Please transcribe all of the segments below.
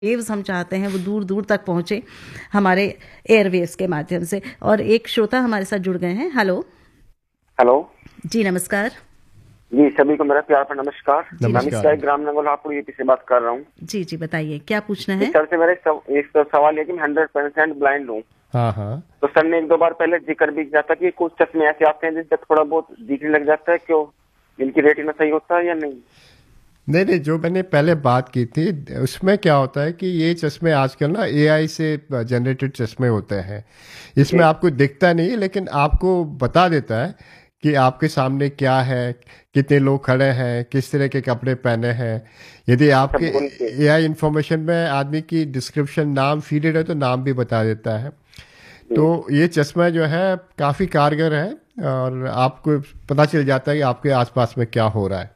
Waves हम चाहते हैं वो दूर दूर तक पहुंचे हमारे एयरवेव्स के माध्यम से। और एक श्रोता हमारे साथ जुड़ गए हैं। हेलो। हेलो जी नमस्कार। जी, सभी को मेरा प्यार पर नमस्कार। नमस्कार। ग्राम नंगोलहापुर यूपी से बात कर रहा हूँ। जी जी बताइए क्या पूछना है। सर से मेरा एक सवाल है कि मैं 100% ब्लाइंड हूँ। हाँ हाँ। तो सर ने एक दो बार पहले जिक्र भी किया था कि कुछ चश्मे ऐसे आते हैं जिनसे थोड़ा बहुत दिखने लग जाता है, क्यों इनकी रेटिना सही होता है या नहीं? नहीं, जो मैंने पहले बात की थी उसमें क्या होता है कि ये चश्मे आजकल ना एआई से जनरेटेड चश्मे होते हैं। इसमें आपको दिखता नहीं है लेकिन आपको बता देता है कि आपके सामने क्या है, कितने लोग खड़े हैं, किस तरह के कपड़े पहने हैं। यदि आपके एआई इंफॉर्मेशन में आदमी की डिस्क्रिप्शन नाम फीडेड है तो नाम भी बता देता है। तो ये चश्मा जो है काफ़ी कारगर है और आपको पता चल जाता है कि आपके आसपास में क्या हो रहा है।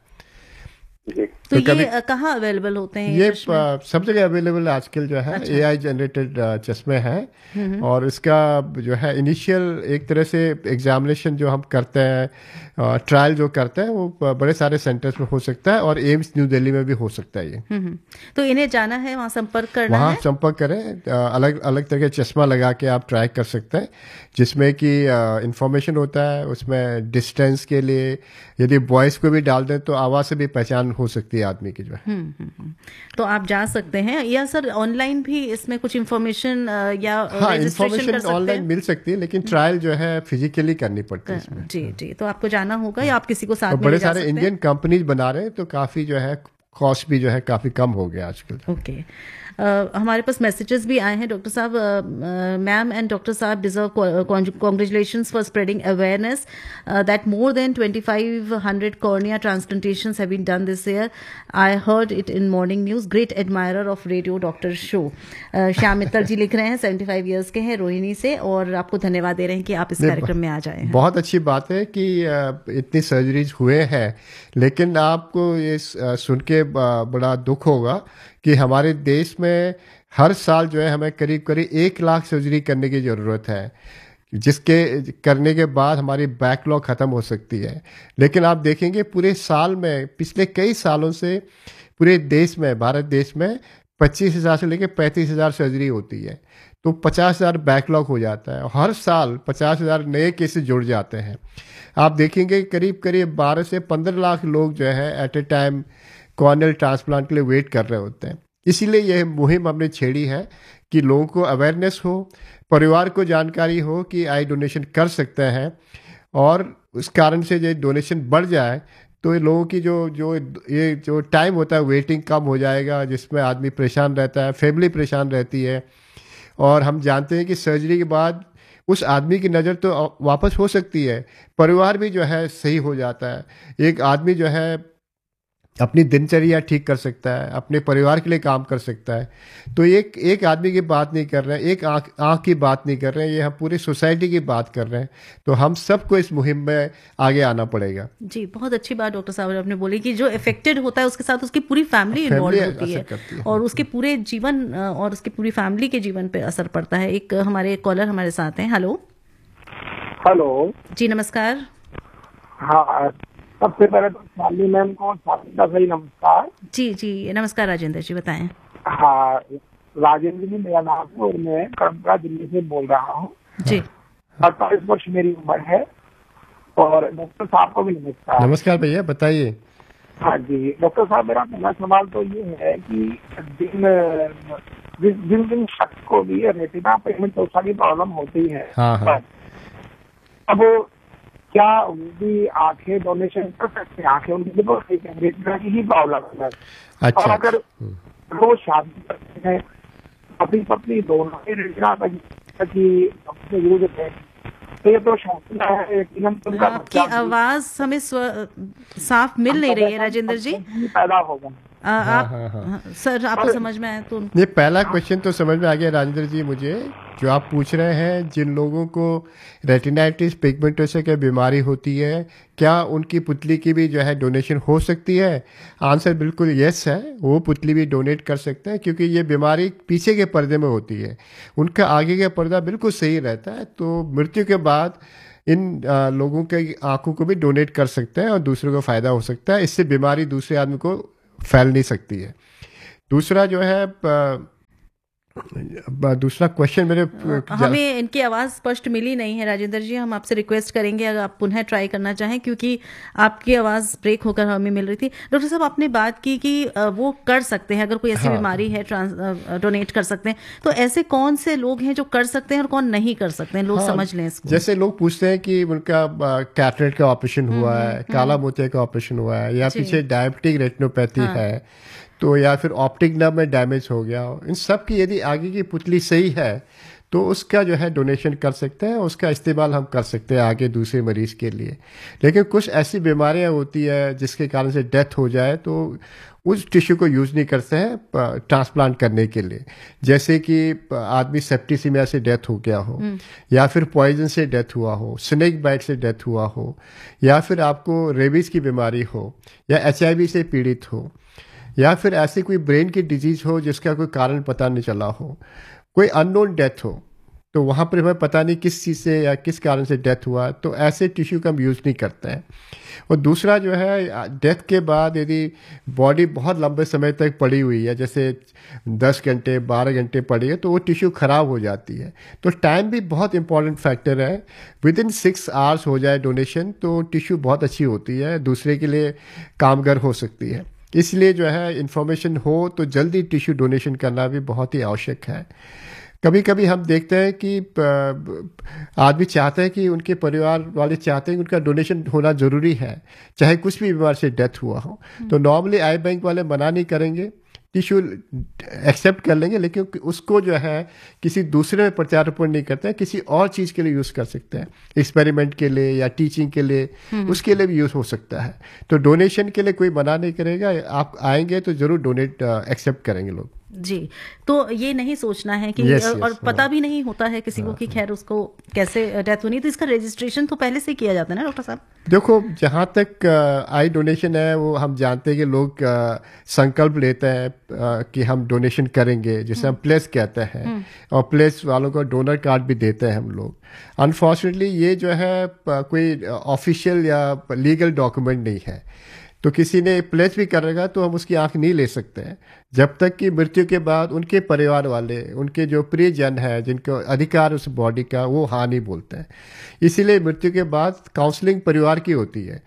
तो ये कहाँ अवेलेबल होते हैं? ये सब जगह अवेलेबल आजकल जो है। अच्छा। एआई जनरेटेड चश्मे हैं और इसका जो है इनिशियल एक तरह से एग्जामिनेशन जो हम करते हैं, ट्रायल जो करते हैं वो बड़े सारे सेंटर्स में हो सकता है और एम्स न्यू दिल्ली में भी हो सकता है ये। तो इन्हें जाना है, वहाँ संपर्क करना वहाँ है? संपर्क करें। अलग अलग तरह के चश्मा लगा के आप ट्राई कर सकते हैं जिसमें कि इंफॉर्मेशन होता है। उसमें डिस्टेंस के लिए यदि वॉइस को भी डाल दें तो आवाज़ से भी पहचान हो सकती है आदमी की जो है। तो आप जा सकते हैं या सर ऑनलाइन भी इसमें कुछ इन्फॉर्मेशन या हाँ, इन्फॉर्मेशन ऑनलाइन मिल सकती है लेकिन ट्रायल जो है फिजिकली करनी पड़ती है इसमें। जी जी, तो आपको जाना होगा या आप किसी को साथ में बड़े सारे इंडियन कंपनीज बना रहे हैं तो काफ़ी जो है कॉस्ट भी जो है काफ़ी कम हो गया आजकल। ओके। हमारे पास मैसेजेस भी आए हैं। डॉक्टर साहब, मैम एंड डॉक्टर साहब deserve congratulations for spreading awareness that more than 2500 cornea transplantations have been done this year. I heard it in morning news. Great admirer of radio doctor show. Shyam Mittal जी लिख रहे हैं, 75 years के हैं, रोहिणी से, और आपको धन्यवाद दे रहे हैं कि आप इस कार्यक्रम में आ जाए हैं। बहुत अच्छी बात है कि इतनी सर्जरीज हुए हैं लेकिन आपको ये सुन के बड़ा दुख होगा कि हमारे देश में हर साल जो है हमें करीब करीब 1 लाख सर्जरी करने की ज़रूरत है, जिसके करने के बाद हमारी बैकलॉग ख़त्म हो सकती है। लेकिन आप देखेंगे पूरे साल में पिछले कई सालों से पूरे देश में, भारत देश में 25,000 से लेकर 35,000 सर्जरी होती है। तो 50,000 बैकलॉग हो जाता है। हर साल 50,000 नए केसेस जुड़ जाते हैं। आप देखेंगे करीब करीब 12 से 15 लाख लोग जो है एट ए टाइम कॉर्नियल ट्रांसप्लांट के लिए वेट कर रहे होते हैं। इसीलिए यह मुहिम हमने छेड़ी है कि लोगों को अवेयरनेस हो, परिवार को जानकारी हो कि आई डोनेशन कर सकते हैं और उस कारण से जो डोनेशन बढ़ जाए तो ये लोगों की जो टाइम होता है वेटिंग कम हो जाएगा, जिसमें आदमी परेशान रहता है, फैमिली परेशान रहती है। और हम जानते हैं कि सर्जरी के बाद उस आदमी की नज़र तो वापस हो सकती है, परिवार भी जो है सही हो जाता है। एक आदमी जो है अपनी दिनचर्या ठीक कर सकता है, अपने परिवार के लिए काम कर सकता है। तो एक आदमी की बात नहीं कर रहे हैं, एक आँख की बात नहीं कर रहे हैं, ये हम पूरी सोसाइटी की बात कर रहे हैं। तो हम सबको इस मुहिम में आगे आना पड़ेगा। जी, बहुत अच्छी बात डॉक्टर साहब आपने बोली कि जो अफेक्टेड होता है उसके साथ उसकी पूरी फैमिली इन्वॉल्व होती है और उसके पूरे जीवन और उसकी पूरी फैमिली के जीवन पे असर पड़ता है। एक हमारे कॉलर हमारे साथ हैं। हेलो। हेलो जी नमस्कार। हाँ, सबसे पहले तो शालिनी मैम को सही नमस्कार। जी जी नमस्कार राजेंद्र जी, बताएं। हाँ, राजेंद्र जी मेरा नाम है और मैं कर्मपुरा दिल्ली से बोल रहा हूँ जी। 48 वर्ष मेरी उम्र है। और डॉक्टर साहब को भी नमस्कार। नमस्कार भैया, बताइए। हाँ जी डॉक्टर साहब, मेरा पहला सवाल तो ये है कि जिन शख्स को भी रेटिना पिगमेंटोसा की प्रॉब्लम होती है, हाँ। अब क्या वो भी आंखें डोनेशन कर सकते हैं? आंखें उनकी बिल्कुल ठीक है, रेटिना की ही प्रॉब्लम है। अच्छा। और अगर रोज शादी करते हैं, पति पत्नी दोनों ही रेटिना की जरूरत है, तो ये तो शादी है। आपकी आवाज हमें साफ मिल नहीं रही है राजेंद्र जी। पैदा होगा। आप सर आपको समझ में आया तो? ये पहला क्वेश्चन तो समझ में आ गया राजेंद्र जी मुझे, जो आप पूछ रहे हैं जिन लोगों को रेटिनाइटिस पिगमेंटोसा की बीमारी होती है क्या उनकी पुतली की भी जो है डोनेशन हो सकती है? आंसर बिल्कुल यस है, वो पुतली भी डोनेट कर सकते हैं क्योंकि ये बीमारी पीछे के पर्दे में होती है, उनका आगे का पर्दा बिल्कुल सही रहता है। तो मृत्यु के बाद इन लोगों के आंखों को भी डोनेट कर सकते हैं और दूसरों को फ़ायदा हो सकता है। इससे बीमारी दूसरे आदमी को फैल नहीं सकती है। दूसरा जो है दूसरा क्वेश्चन मेरे हमें इनकी आवाज़ स्पष्ट मिली नहीं है राजेंद्र जी, हम आपसे रिक्वेस्ट करेंगे अगर आप पुनः ट्राई करना चाहें, क्योंकि आपकी आवाज़ ब्रेक होकर हमें मिल रही थी। डॉक्टर साहब, आपने बात की कि वो कर सकते हैं, अगर कोई ऐसी बीमारी है डोनेट कर सकते हैं, तो ऐसे कौन से लोग हैं जो कर सकते हैं और कौन नहीं कर सकते हैं, लोग समझ लें इसको। जैसे लोग पूछते हैं कि उनका कैटरेक्ट का ऑपरेशन हुआ है, काला मोतिया का ऑपरेशन हुआ है, या पीछे डायबिटिक रेटिनोपैथी है, तो या फिर ऑप्टिक नर्व में डैमेज हो गया हो, इन सब की यदि आगे की पुतली सही है तो उसका जो है डोनेशन कर सकते हैं, उसका इस्तेमाल हम कर सकते हैं आगे दूसरे मरीज के लिए। लेकिन कुछ ऐसी बीमारियां होती है जिसके कारण से डेथ हो जाए तो उस टिश्यू को यूज़ नहीं करते हैं ट्रांसप्लांट करने के लिए। जैसे कि आदमी सेप्टिसिमिया से डेथ हो गया हो, या फिर पॉइजन से डेथ हुआ हो, स्नेक बाइट से डेथ हुआ हो, या फिर आपको रेबीज की बीमारी हो, या HIV से पीड़ित हो, या फिर ऐसी कोई ब्रेन की डिजीज हो जिसका कोई कारण पता नहीं चला हो, कोई अननोन डेथ हो, तो वहाँ पर हमें पता नहीं किस चीज़ से या किस कारण से डेथ हुआ, तो ऐसे टिश्यू का हम यूज़ नहीं करते हैं। और दूसरा जो है, डेथ के बाद यदि बॉडी बहुत लंबे समय तक पड़ी हुई है, जैसे 10 घंटे 12 घंटे पड़ी है, तो वो टिश्यू ख़राब हो जाती है। तो टाइम भी बहुत इंपॉर्टेंट फैक्टर है। विदिन 6 आवर्स हो जाए डोनेशन तो टिश्यू बहुत अच्छी होती है, दूसरे के लिए कामगार हो सकती है। इसलिए जो है इंफॉर्मेशन हो तो जल्दी टिश्यू डोनेशन करना भी बहुत ही आवश्यक है। कभी कभी हम देखते हैं कि आदमी चाहते हैं कि उनके परिवार वाले चाहते हैं कि उनका डोनेशन होना ज़रूरी है, चाहे कुछ भी बीमारी से डेथ हुआ हो, तो नॉर्मली आई बैंक वाले मना नहीं करेंगे, टिश्यू एक्सेप्ट कर लेंगे, लेकिन उसको जो है किसी दूसरे में प्रत्यारोपण नहीं करते हैं, किसी और चीज़ के लिए यूज़ कर सकते हैं, एक्सपेरिमेंट के लिए या टीचिंग के लिए, उसके लिए भी यूज़ हो सकता है। तो डोनेशन के लिए कोई मना नहीं करेगा, आप आएंगे तो ज़रूर डोनेट एक्सेप्ट करेंगे लोग जी। तो ये नहीं सोचना है कि और पता भी नहीं होता है किसी को कि खैर उसको कैसे डेथ होनी, तो इसका रजिस्ट्रेशन तो पहले से किया जाता है ना डॉक्टर साहब? देखो, जहाँ तक आई डोनेशन है वो हम जानते हैं कि लोग संकल्प लेते हैं कि हम डोनेशन करेंगे, जिसे हम प्लेस कहते हैं, और प्लेस वालों को डोनर कार्ड भी देते हैं हम लोग। अनफॉर्चुनेटली ये जो है कोई ऑफिशियल या लीगल डॉक्यूमेंट नहीं है, तो किसी ने प्लेस भी करेगा तो हम उसकी आंख नहीं ले सकते हैं जब तक कि मृत्यु के बाद उनके परिवार वाले, उनके जो प्रियजन है जिनको अधिकार उस बॉडी का, वो हाँ नहीं बोलते हैं। इसीलिए मृत्यु के बाद काउंसलिंग परिवार की होती है,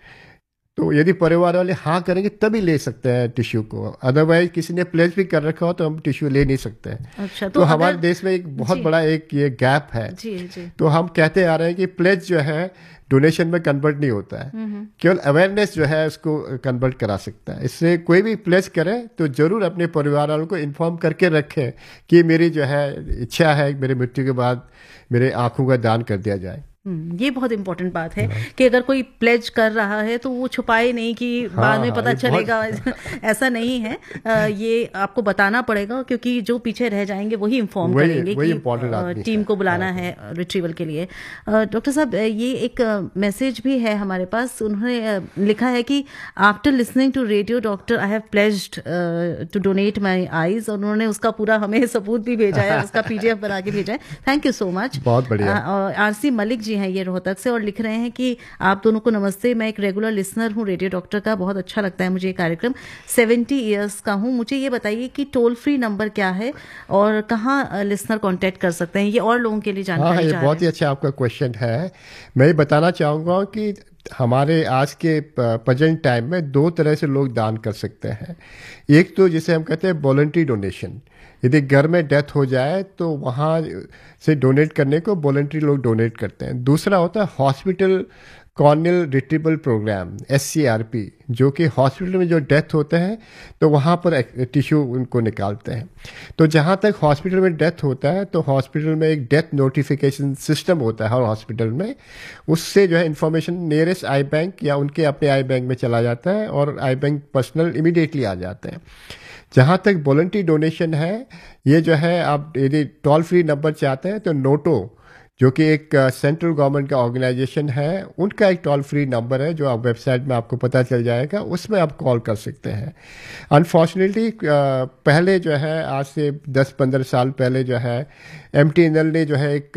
तो यदि परिवार वाले हाँ करेंगे तभी ले सकते हैं टिश्यू को, अदरवाइज किसी ने प्लेस भी कर रखा हो तो हम टिश्यू ले नहीं सकते हैं। अच्छा, तो हमारे देश में एक बहुत बड़ा एक ये गैप है। जी। तो हम कहते आ रहे हैं कि प्लेस जो है डोनेशन में कन्वर्ट नहीं होता है, केवल अवेयरनेस जो है उसको कन्वर्ट करा सकता है। इससे कोई भी प्लेस करे तो जरूर अपने परिवार वालों को इन्फॉर्म करके रखें कि मेरी जो है इच्छा है मेरे मृत्यु के बाद मेरे आंखों का दान कर दिया जाए। ये बहुत इंपॉर्टेंट बात है कि अगर कोई प्लेज कर रहा है तो वो छुपाए नहीं कि बाद में पता चलेगा, ऐसा नहीं है। ये आपको बताना पड़ेगा, क्योंकि जो पीछे रह जाएंगे वही इन्फॉर्म करेंगे कि टीम को बुलाना है रिट्रीवल के लिए। डॉक्टर साहब, ये एक मैसेज भी है हमारे पास, उन्होंने लिखा है कि after listening to radio doctor I have pledged to donate my eyes, और उन्होंने उसका पूरा हमें सबूत भी भेजा है, उसका PDF बना के भेजा है। Thank you so much. बहुत बढ़िया। RC मलिक जी हैं ये रोहतक से, और लिख रहे हैं कि आप दोनों को नमस्ते, मैं एक रेगुलर लिसनर हूँ रेडियो डॉक्टर का, बहुत अच्छा लगता है मुझे ये कार्यक्रम, 70 इयर्स का हूँ। मुझे ये बताइए कि टोल फ्री नंबर क्या है और कहाँ लिसनर कांटेक्ट कर सकते हैं, ये और लोगों के लिए जानकारी। ये बहुत ही अच्छा आपका क्वेश्चन है। मैं ये बताना चाहूँगा कि हमारे आज के प्रेजेंट टाइम में 2 तरह से लोग दान कर सकते हैं। एक तो जिसे हम कहते हैं वॉलंटरी डोनेशन, यदि घर में डेथ हो जाए तो वहाँ से डोनेट करने को वॉलंटरी लोग डोनेट करते हैं। दूसरा होता है hospital corneal retrieval programme, SCRP, जो कि हॉस्पिटल में जो डेथ होते हैं तो वहाँ पर टिश्यू उनको निकालते हैं। तो जहाँ तक हॉस्पिटल में डेथ होता है तो हॉस्पिटल में एक डेथ नोटिफिकेशन सिस्टम होता है हर हॉस्पिटल में, उससे जो है इन्फॉर्मेशन नियरेस्ट आई बैंक या उनके अपने आई बैंक में चला जाता है और आई बैंक पर्सनल इमीडिएटली आ जाते हैं। जहाँ तक वॉलंटरी डोनेशन है, ये जो है आप यदि टोल फ्री नंबर चाहते हैं तो नोटो, जो कि एक सेंट्रल गवर्नमेंट का ऑर्गेनाइजेशन है, उनका एक टोल फ्री नंबर है जो आप वेबसाइट में आपको पता चल जाएगा, उसमें आप कॉल कर सकते हैं। अनफॉर्चुनेटली पहले जो है आज से 10-15 साल पहले जो है MTNL ने जो है एक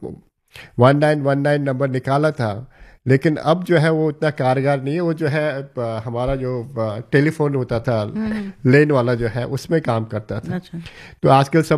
1919 नंबर निकाला था, लेकिन अब जो है वो इतना कारगर नहीं है। वो जो है हमारा जो टेलीफोन होता था लेन वाला जो है उसमें काम करता था। अच्छा। तो आजकल सब